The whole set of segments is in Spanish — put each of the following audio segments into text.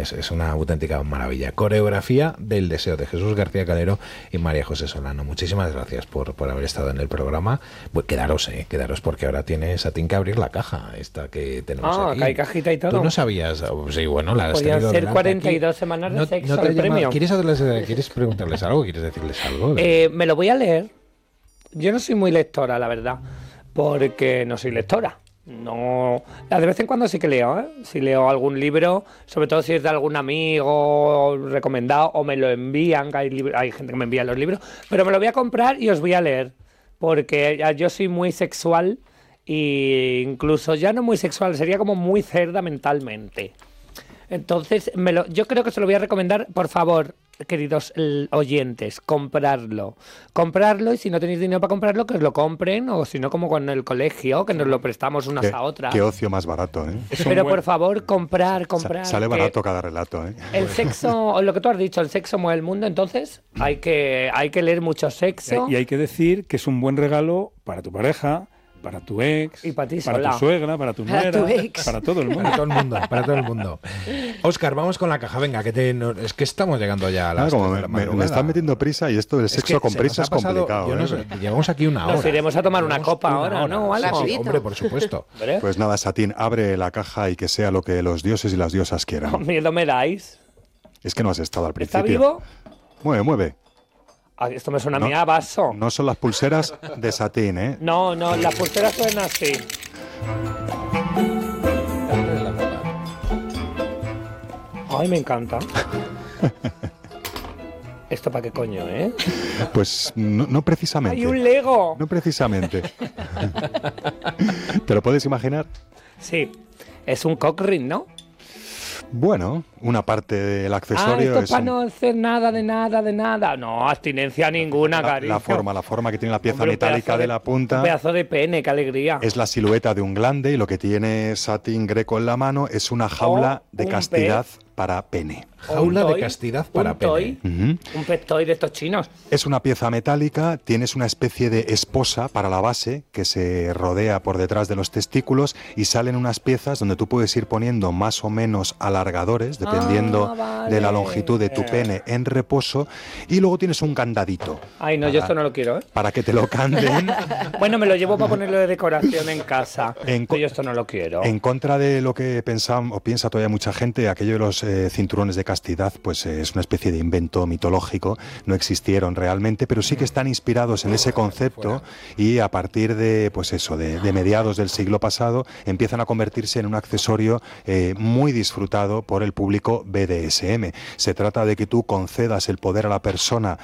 es una auténtica maravilla. Coreografía del deseo, de Jesús García Calero y María José Solano. Muchísimas gracias por haber estado en el programa. Pues quedaros porque ahora tienes Satín que abrir la caja esta que tenemos aquí. Que hay cajita y todo. Tú no sabías, sí, bueno, la has podían tenido ser 42 aquí. semanas de sexo no te el premio. ¿Quieres preguntarles algo? ¿Quieres decirles algo? Me lo voy a leer. Yo no soy muy lectora, la verdad, porque no soy lectora. No, de vez en cuando sí que leo, ¿eh? Si leo algún libro, sobre todo si es de algún amigo recomendado o me lo envían, que hay gente que me envía los libros, pero me lo voy a comprar y os voy a leer, porque yo soy muy sexual e incluso ya no muy sexual, sería como muy cerda mentalmente. Entonces, yo creo que se lo voy a recomendar, por favor, queridos oyentes, comprarlo, y si no tenéis dinero para comprarlo, que os lo compren, o si no, como con el colegio, que nos lo prestamos unas a otras. Qué ocio más barato, ¿eh? Pero por favor, comprar. Sale barato cada relato, ¿eh? El sexo, lo que tú has dicho, el sexo mueve el mundo, entonces hay que leer mucho sexo. Y hay que decir que es un buen regalo para tu pareja, para tu ex, y para ti para sola. Tu suegra, para tu nuera, para todo el mundo. Para todo el mundo. Óscar, vamos con la caja, venga, es que estamos llegando ya a las me están metiendo prisa y esto del sexo con prisa es complicado. Yo no sé, llevamos aquí una hora. Nos iremos a tomar una copa ahora, ¿no? Sí, hombre, por supuesto. Pues nada, Satín, abre la caja y que sea lo que los dioses y las diosas quieran. Miedo me dais. Es que no has estado al principio. ¿Está vivo? Mueve. Esto me suena a mí a vaso. No son las pulseras de Satín, ¿eh? No, las pulseras suenan así. Ay, me encanta. ¿Esto para qué coño, eh? Pues no precisamente. ¡Hay un Lego! No precisamente. ¿Te lo puedes imaginar? Sí. Es un cock ring, ¿no? Bueno, una parte del accesorio esto es para no hacer nada de nada. No, abstinencia ninguna, cariño. La forma que tiene la pieza Hombre, metálica de la punta. Un pedazo de pene, qué alegría. Es la silueta de un glande y lo que tiene Satín Greco en la mano es una jaula de castidad para pene. Jaula de castidad para pene. Un pet toy de estos chinos. Es una pieza metálica, tienes una especie de esposa para la base que se rodea por detrás de los testículos y salen unas piezas donde tú puedes ir poniendo más o menos alargadores dependiendo de la longitud de tu pene en reposo y luego tienes un candadito. Ay, no, yo esto no lo quiero, ¿eh? Para que te lo canden. Bueno, me lo llevo para ponerlo de decoración en casa. Pero yo esto no lo quiero. En contra de lo que piensa todavía mucha gente, aquello de los cinturones de castidad pues es una especie de invento mitológico, no existieron realmente, pero sí que están inspirados en ese concepto y a partir de pues eso, de mediados del siglo pasado empiezan a convertirse en un accesorio muy disfrutado por el público BDSM. Se trata de que tú concedas el poder a la persona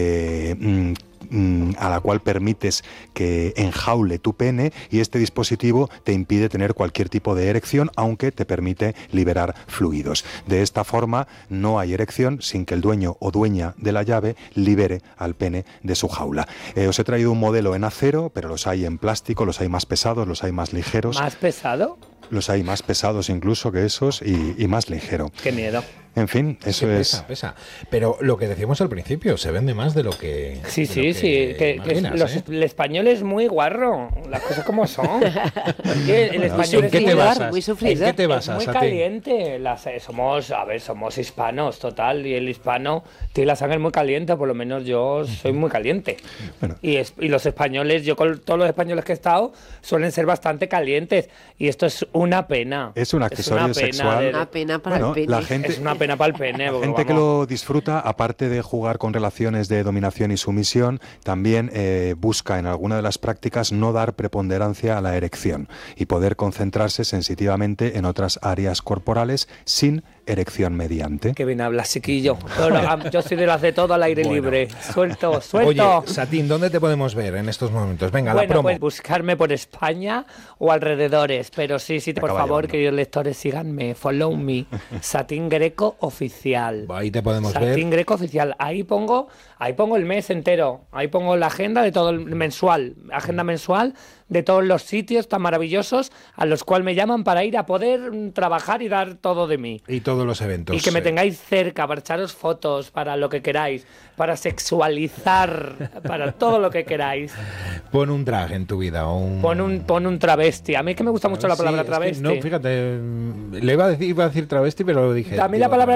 a la cual permites que enjaule tu pene y este dispositivo te impide tener cualquier tipo de erección, aunque te permite liberar fluidos. De esta forma no hay erección sin que el dueño o dueña de la llave libere al pene de su jaula. Os he traído un modelo en acero, pero los hay en plástico, los hay más pesados, los hay más ligeros. ¿Más pesado? Los hay más pesados incluso que esos y más ligero. Qué miedo. En fin, eso es... Pesa. Pero lo que decíamos al principio, se vende más de lo que... Sí. El español es muy guarro. Las cosas como son. El español ¿En qué te basas? Muy sufridor. ¿En qué te basas? Es muy caliente. Somos hispanos, total. Y el hispano tiene la sangre muy caliente. Por lo menos yo soy muy caliente. Bueno. Y los españoles, yo con todos los españoles que he estado, suelen ser bastante calientes. Y esto es una pena. Es un accesorio sexual. Una pena para el pene. La gente... Es una pena para el pene. La gente que lo disfruta, aparte de jugar con relaciones de dominación y sumisión, también busca en alguna de las prácticas no dar preponderancia a la erección y poder concentrarse sensitivamente en otras áreas corporales sin erección mediante. Que bien hablas, chiquillo. Pero, yo soy de las de todo al aire libre. Suelto. Oye, Satín, ¿dónde te podemos ver en estos momentos? Venga, la promo. Pues buscarme por España o alrededores. Pero sí, por favor, queridos lectores, síganme. Follow me. Satín Greco Oficial. Ahí te podemos ver. Satín Greco Oficial. Ahí pongo el mes entero. Ahí pongo la agenda de todo el mensual. Agenda mensual de todos los sitios tan maravillosos a los cuales me llaman para ir a poder trabajar y dar todo de mí. Y todos los eventos. Y que me tengáis cerca para echaros fotos, para lo que queráis, para sexualizar, para todo lo que queráis. Pon un drag en tu vida. Pon un travesti. A mí es que me gusta mucho la palabra travesti. No, fíjate, iba a decir travesti, pero dije... A mí la palabra